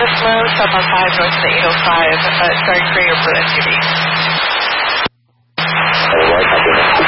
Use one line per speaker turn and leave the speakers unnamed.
slow, stop on 5 north of the 805, starting for your blue SUV.